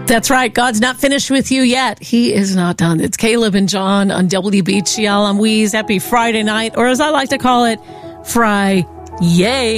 That's right. God's not finished with you yet. He is not done. It's Caleb and John on WBGL. I'm Weeze. Happy Friday night, or as I like to call it, Fry. Yay.